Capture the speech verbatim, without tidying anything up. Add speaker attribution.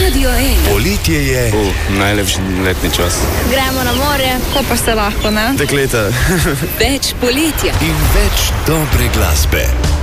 Speaker 1: Radio ena.
Speaker 2: Poletje je.
Speaker 3: Uh, najlepši letni čas.
Speaker 4: Gremo na morje, ko pa se lahko, ne?
Speaker 3: Dekleta.
Speaker 1: Več poletja.
Speaker 2: In več dobre glasbe.